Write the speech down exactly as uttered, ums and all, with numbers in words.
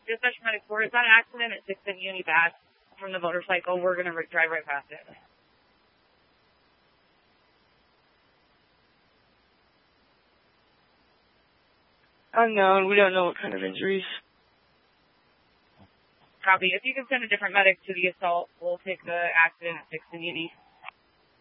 Dispatch medic four, is that an accident at sixth and Uni Bass from the motorcycle? We're going to r- drive right past it. Unknown. We don't know what kind of injuries. Copy. If you can send a different medic to the assault, we'll take the accident at sixth and Uni.